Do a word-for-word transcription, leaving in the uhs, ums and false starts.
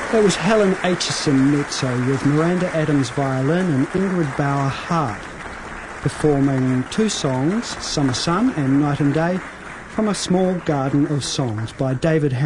That was Helen Aitchison mezzo with Miranda Adams violin and Ingrid Bauer harp, performing two songs, Summer Sun and Night and Day, from A Small Garden of Songs by David Hamilton.